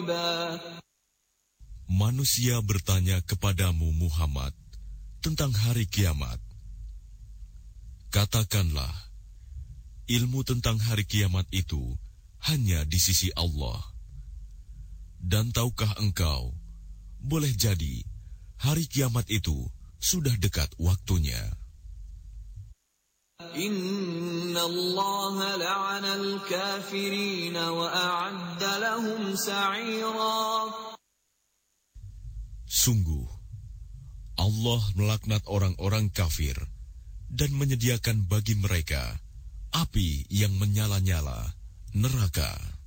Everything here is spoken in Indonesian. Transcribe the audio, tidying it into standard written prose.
Manusia bertanya kepadamu Muhammad tentang hari kiamat. Katakanlah, ilmu tentang hari kiamat itu hanya di sisi Allah. Dan tahukah engkau, boleh jadi hari kiamat itu sudah dekat waktunya. Inna Allah la'ana al-kafirin wa a'adda lahum sa'ira. Sungguh, Allah melaknat orang-orang kafir dan menyediakan bagi mereka api yang menyala-nyala, neraka.